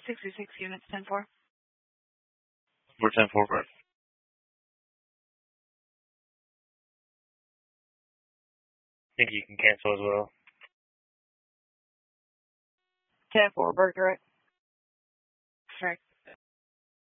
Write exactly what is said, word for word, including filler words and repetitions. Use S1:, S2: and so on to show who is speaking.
S1: sixty-six units, ten four.
S2: We're ten four, correct. I think you can cancel as well.
S1: ten four, Bird, correct? Correct.